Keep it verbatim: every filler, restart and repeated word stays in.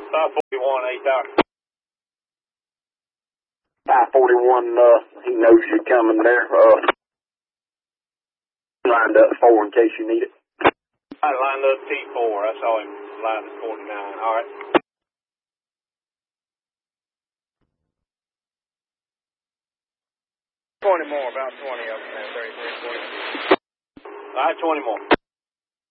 five forty-one, eight hour. five forty-one, uh, he knows you're coming there. Uh, lined up four in case you need it. I lined up T four. I saw him lined at forty-nine. All right. twenty more, about twenty of them there, thirty-three, forty. All right, twenty more.